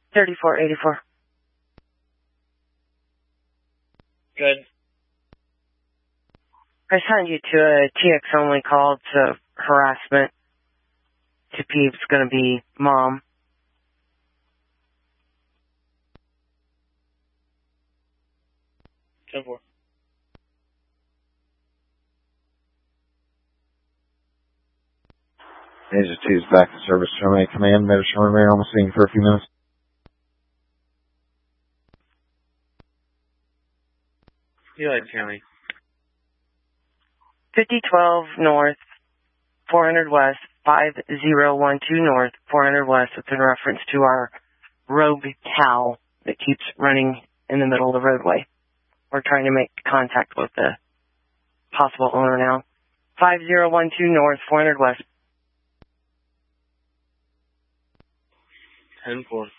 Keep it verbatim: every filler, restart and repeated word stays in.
thirty-four eighty-four. Good. I signed you to a T X only call to harassment to Peeps, gonna be mom. ten four. Asia two is back to service. Terminate command. Better remain on the scene for a few minutes. Eli County. fifty twelve north, four hundred west, five zero one two north, four hundred west. It's in reference to our rogue cow that keeps running in the middle of the roadway. We're trying to make contact with the possible owner now. five zero one two north, four hundred west. ten four.